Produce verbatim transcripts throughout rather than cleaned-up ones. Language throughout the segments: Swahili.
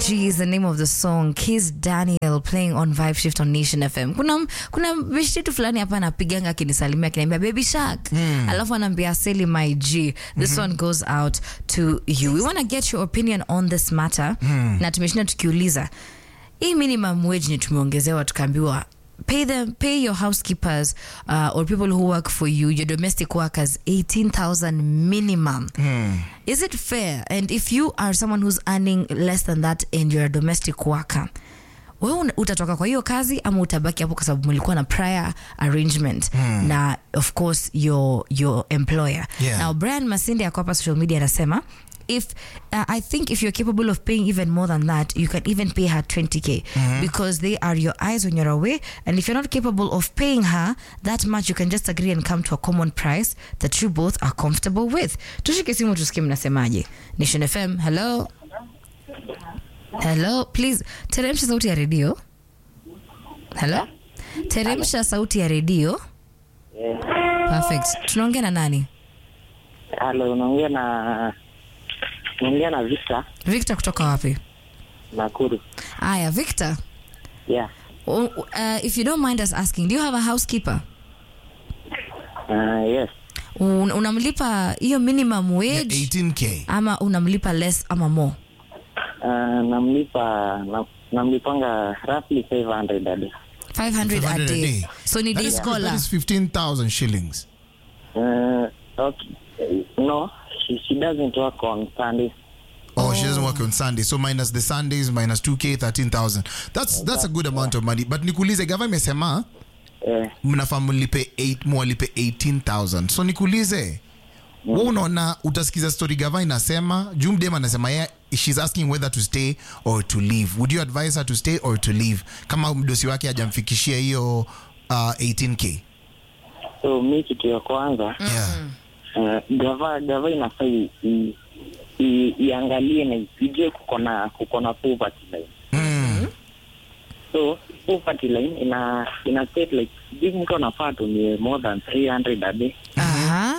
G is the name of the song. Kiss Daniel playing on Vibe Shift on Nation F M. Kuna kuna beshte tu fulani hapa anapiganga akinisalimia akiniambia Baby Shark. Mm. Alafu anambia Sally my G. This mm-hmm. one goes out to you. We want to get your opinion on this matter. Mm. Na tumeshinda tukiuliza. Hii minimum wage ni tumeongezewa tukaambiwa pay them pay your housekeepers uh, or people who work for you, your domestic workers, eighteen thousand minimum. Mm. Is it fair? And if you are someone who's earning less than that and you're a domestic worker, wewe utatoka kwa hiyo kazi ama utabaki hapo kwa sababu mlikuwa na prior arrangement mm. na of course your your employer. Yeah. Now Brian Masinde ako hapa social media anasema if uh, I think if you're capable of paying even more than that, you can even pay her twenty K mm-hmm. because they are your eyes when you're away. And if you're not capable of paying her that much, you can just agree and come to a common price that you both are comfortable with. Tushike simu tusikie mnasemaje. Nation F M, hello. Hello, please. Teremsha sauti ya radio. Hello? Teremsha sauti ya radio. Yeah. Perfect. Tunaongea na nani? Hello, unaongea na Naongea na Victor. Victor kutoka wapi? Nakuru. Aya, Victor. Yeah. Uh, if you don't mind us asking, do you have a housekeeper? Uh, yes. Un, unamlipa hiyo minimum wage? Yeah, eighteen K. Ama unamlipa less ama more? Uh, namlipa na, namlipanga roughly five hundred a day. five hundred a day. So ni day scholar. That is fifteen thousand shillings. Uh, okay. No, she, she doesn't work on Sundays. Oh, oh, she doesn't work on Sunday. So minus the Sundays, minus two K, thirteen thousand. That's that's a good amount of money. But nikuulize, gava imesema eh, mnafaa mlipe eight, mwalipe eighteen thousand. So nikuulize, wewe unaona utasikiza story gava inasema, Jum Dem anasema yeah, she's asking whether to stay or to leave. Would you advise her to stay or to leave? Kama mdosi wake hajamfikishia hiyo uh, eighteen K. So mimi kitu ya kwanza, yeah. Uh, gava gava inafaa i iangalie na ipige kukona kukona poverty line. Mm. So poverty line ina ina set like big mtu anafaa tu ni more than three hundred a day. Aha.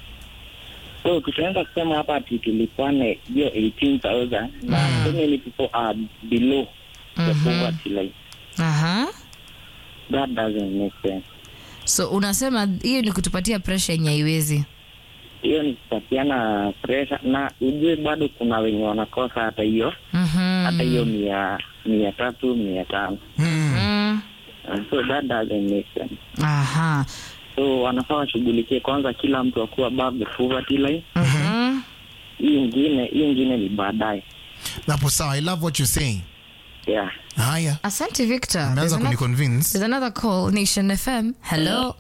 So tukianza kusema hapa ati tulipane hiyo eighteen thousand na so many people are below the poverty line. Aha. That doesn't make sense. So unasema hiyo ni kutupatia pressure yenye haiwezi. Hiyo ni kupatiana pressure na ujue bado kuna wenye wanakosa hata hiyo. Mhm. Hata hiyo mia mia tatu mia tano. Mhm. So that doesn't make sense. Aha. So wanafaa washughulikie kwanza kila mtu akuwa above the poverty line. Mhm. Hii ingine, hii ingine ni baadaye. Napo sawa, I love what you're saying. Yeah. Haya. Asante Victor. Umeanza kuniconvince. There's another call, Nation F M. Hello.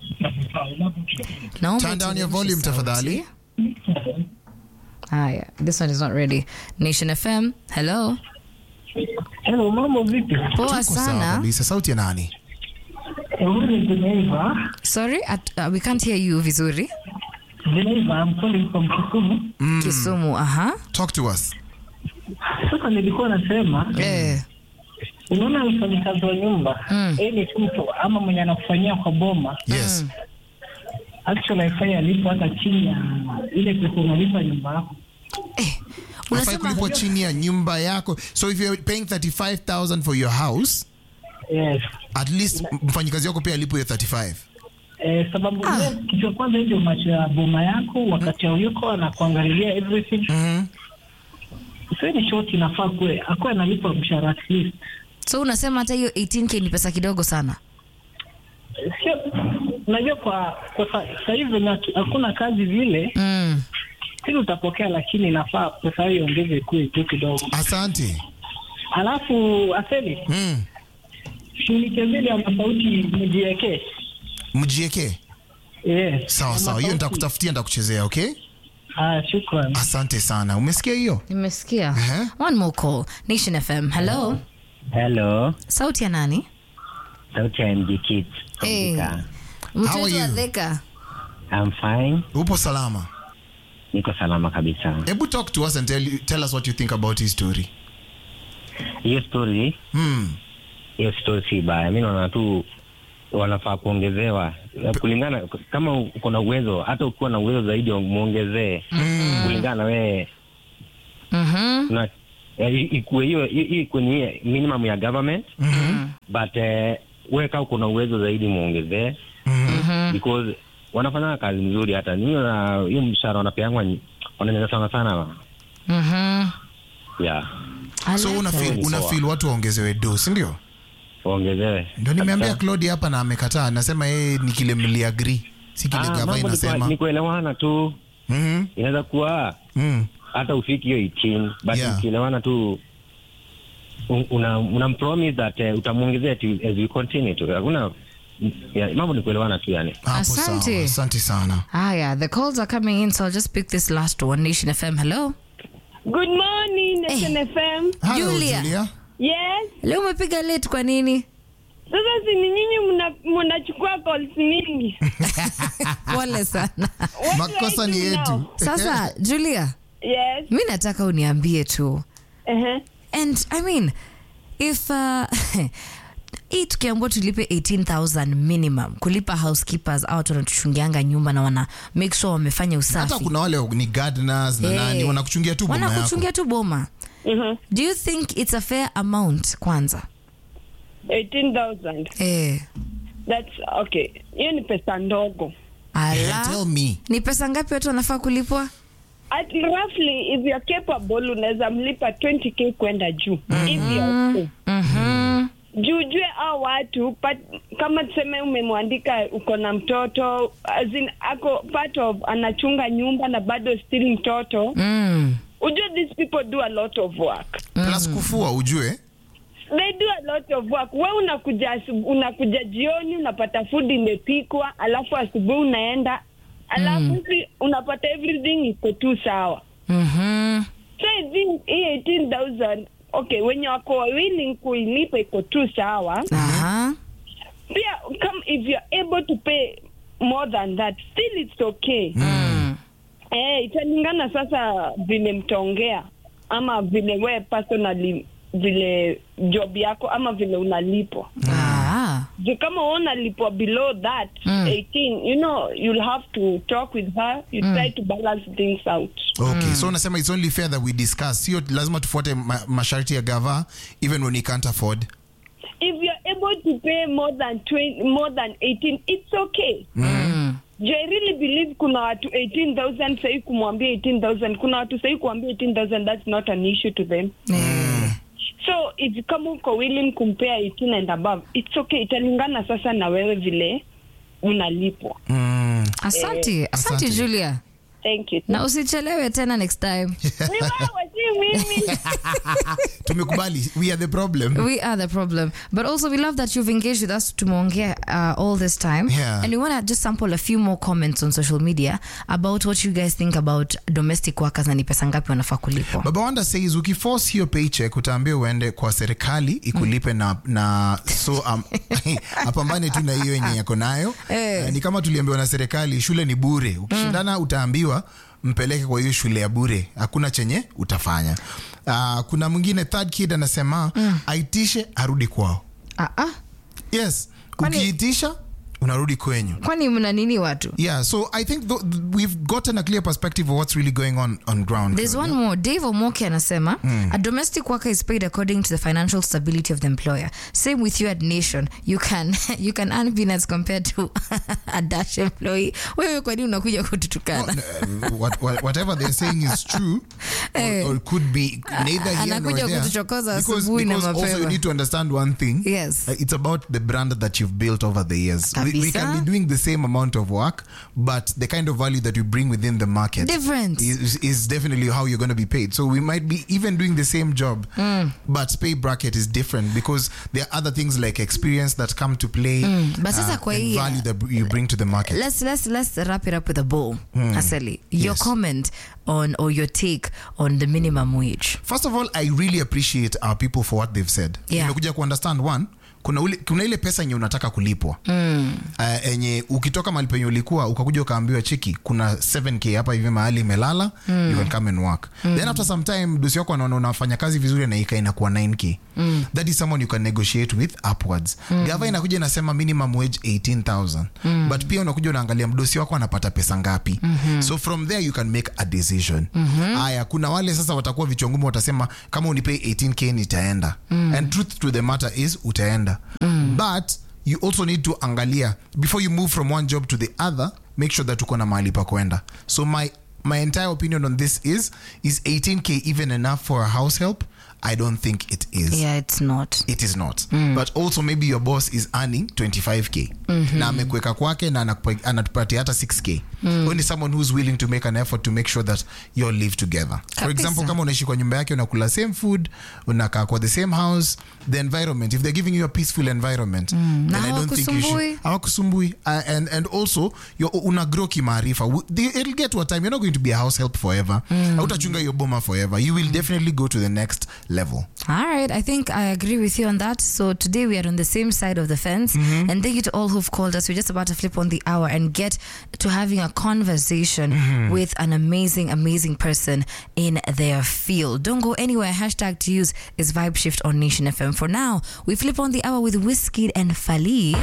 No, turn down your volume tafadhali. Haya, this one is not ready. Nation F M. Hello. Hello, mambo vipi? Poa sana. Kabisa, sauti ya nani? Huyu ni Geneva. Sorry, at, uh, we can't hear you vizuri. Geneva, I'm calling from Kisumu. Mm. Kisumu, aha. Talk to us. Sasa nilikuwa nasema, Eh. unaona mfanyikazi wa nyumba, Mm. yeye ni mtu ama mwenye anakufanyia kwa boma. Yes. Mm. Actually haifai alipo hata chini ya ile pesa unalipa nyumba yako. Eh. Unafai Unasema kulipwa chini ya nyumba yako. So if you're paying thirty-five thousand for your house, Yes. at least mfanyikazi wako pia alipo hiyo thirty-five. Eh, sababu ah. kitu cha kwanza ndio macho ya boma yako wakati mm. yuko anakuangalia everything. Mhm. Sasa ni short inafaa kwe akwe analipa mshahara at least. So unasema hata hiyo eighteen K ni pesa kidogo sana. Sio, unajua kwa kwa sasa hivi na hakuna kazi vile. Mm. Sisi utapokea lakini inafaa pesa hiyo iongeze kwe tu kidogo. Asante. Alafu aseli. Mm. Shinikezeli ya sauti mjieke. Mjieke. Yes. Sawa sawa, hiyo nitakutafutia nitakuchezea, okay? Ah, shukrani. Asante sana. Umesikia hiyo? Nimesikia. Uh-huh. One more call. Nation F M. Hello. Hello. Sauti ya nani? Sauti ya M G Kids. Hey. How are Mtoto wa you? Thika. I'm fine. Upo salama? Niko salama kabisa. Ebu talk to us and tell, you, tell us what you think about his story. Hiyo story, Hmm. hiyo story si baya. Mimi naona tu wanafaa kuongezewa kulingana kama uko na uwezo, hata ukiwa na uwezo zaidi muongezee. Mm. Kulingana wewe. Mhm. Na eh, ikuwe hiyo hii kwenye minimum ya government. Mhm. But eh, wewe kama kuna uwezo zaidi muongezee. Mhm. Because wanafanya kazi nzuri, hata niyo na hiyo mshahara wanapeangwa wananyanya sana sana. Mhm. Yeah. I So like una that. feel una feel watu waongezewe do, si ndio? Waongezewe. Ndio nimeambia Claudia hapa na amekataa. Anasema yeye ni kile mliagree, si kile Ah, gava mambo ni inasema. kwa- ni kuelewana tu. Mhm. Inaweza kuwa Mm. hata ufiki hiyo eighteen, but Yeah. ukielewana tu un- una una promise that uh, utamuongezea tu as we continue tu. Hakuna yeah, mambo ni kuelewana tu yani. Hapo Asante. sawa. Asante sana. Haya, the calls are coming in, so I'll just pick this last one. Nation F M, hello. Good morning, Nation F M. Hello, Julia. Julia. Yes. Leo umepiga late kwa nini? Sasa si ni nyinyi mna- mnachukua calls mingi. Pole sana. What do Makosa I ni do yetu. now? Sasa Julia, Yes. mi nataka uniambie tu. Uh-huh. And I mean, if uh, hii tukiambua tulipe eighteen thousand minimum kulipa housekeepers au watu wanatuchungianga nyumba na wana make sure wamefanya Hata usafi. kuna wale ni gardeners na Eh. nani wanakuchungia tu boma yako. Wanakuchungia tu boma. Mhm. Do you think it's a fair amount kwanza? eighteen thousand. Eh. That's okay. Hiyo ni pesa ndogo. Eh, tell Ala. me. Ni pesa ngapi watu wanafaa kulipwa? At roughly if you're capable unaweza mlipa twenty k kwenda juu. If you're okay. Mhm. Juu jue hao watu pat, kama tuseme umemwandika uko na mtoto as in, ako part of anachunga nyumba na bado still mtoto. Mm. Ujue these people do a lot of work. Plus kufua ujue. They do a lot of work. Wewe unakuja asubu- unakuja jioni unapata food imepikwa, alafu asubuhi unaenda, alafu si unapata everything iko tu sawa. Mhm. So I think hii eighteen thousand okay, wenye wako willing kuilipa iko tu sawa. Aha. Pia come if you're able to pay more than that, still it's okay. Mm. Eh, italingana sasa vile mtaongea ama vile we personally vile job yako ama vile unalipwa. Ah. Juu kama unalipwa below that Mm. eighteen, you know, you'll have to talk with her, you try to balance things out. Okay, so unasema it's only fair that we discuss. Sio lazima tufuate ma masharti ya gava even when we can't afford. If you're able to pay more than twenty, more than eighteen, it's okay. Mm. Do I really believe kuna watu eighteen thousand sahi kumwambia eighteen thousand, kuna watu sahi kuambia eighteen thousand, that's not an issue to them. Eh. So if kama uko willing kumpea eighteen and above, it's okay. Italingana sasa na wewe vile unalipwa. Mm. Asante, asante Asante. Julia. Thank you. Na usichelewe tena next time. Ni wewe, si mimi. Tumekubali, we are the problem. We are the problem. But also we love that you've engaged with us tumeongea uh, all this time. Yeah. And we want to just sample a few more comments on social media about what you guys think about domestic workers na ni pesa ngapi wanafaa kulipwa. Baba Wanda says ukiforce hiyo paycheck utaambia uende kwa serikali ikulipe na na so um, apambane tu na hiyo yenye yako nayo. Eh. Uh, ni kama tuliambiwa na serikali shule ni bure. Ukishindana utaambiwa mpeleke kwa hiyo shule ya bure. Hakuna chenye utafanya. Uh, kuna mwingine third kid anasema aitishe arudi kwao. Ah ah. Yes. Kwani- Ukiitisha unarudi kwenyu. Kwani mna nini watu? Yeah, so I think th we've gotten a clear perspective of what's really going on on ground. There's one more. Dave Omoke anasema a domestic worker is paid according to the financial stability of the employer. Same with you at Nation. You can you can earn peanuts compared to a Dash employee. Wewe kwa nini unakuja kututukana? Uh, what, what, whatever they're saying is true or, or could be neither here nor Anakuja there. kutuchokoza Because, asubuhi na because also mapema. you need to understand one thing. Yes. Uh, it's about the brand that you've built over the years. We, we Kabisa. can be doing the same amount of work, but the kind of value that you bring within the market Different. is, is definitely how you're going to be paid. So we might be even doing the same job, but pay bracket is different because there are other things like experience that come to play But sasa kwa and hii, value that you bring to the market. Let's let's let's wrap it up with a bow. Asali, your Yes. comment on or your take on the minimum wage. First of all, I really appreciate our people for what they've said. Yeah. Nimekuja ku understand one, kuna, ule, kuna ile pesa yenye unataka kulipwa mm. uh, enye ukitoka mahali penye ulikuwa ukakuja ukaambiwa chiki kuna seven k hapa hivi mahali imelala mm. you can come and work mm. then after some time dosi wako anaona unafanya kazi vizuri na ika inakuwa nine k mm. that is someone you can negotiate with upwards mm. gava inakuja inasema minimum wage eighteen thousand mm. but pia unakuja unaangalia mdosi wako anapata pesa ngapi mm-hmm. so from there you can make a decision mm-hmm. aya kuna wale sasa watakuwa vichwa ngumu watasema kama unipay eighteen k nitaenda mm. and truth to the matter is utaenda mm. but you also need to angalia before you move from one job to the other, make sure that uko na mahali pa kwenda. So my my entire opinion on this is is eighteen k even enough for a house help? I don't think it is. Yeah, it's not. It is not. Mm. But also maybe your boss is earning twenty-five k. Mm-hmm. Na amekuweka kwake na anatupatia hata six k. Mm. Only someone who's willing to make an effort to make sure that you all live together. Kapisa. For example, kama unaishi kwa nyumba yake unakula same food, unakaa kwa the same house, the environment, if they're giving you a peaceful environment, mm. then I don't think you should. Hawakusumbui. Uh, and and also you're una grow kimaarifa. It'll get to a time you're not going to be a house help forever. Mm. Hautachunga your boma forever. You will definitely go to the next level. All right, I think I agree with you on that. So today we are on the same side of the fence. Mm-hmm. And thank you to all who've called us. We're just about to flip on the hour and get to having a conversation mm-hmm. with an amazing, amazing person in their field. Don't go anywhere. Hashtag to use is Vibe Shift on Nation F M. For now, we flip on the hour with Wizkid and Fali.